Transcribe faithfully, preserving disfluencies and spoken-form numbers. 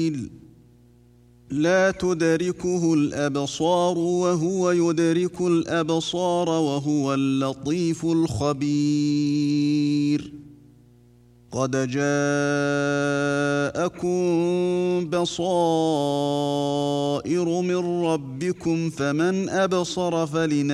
لا تدركه الأبصار وهو يدرك الأبصار وهو اللطيف الخبير قد جاءكم بصائر من ربكم فمن أبصر فلنفسه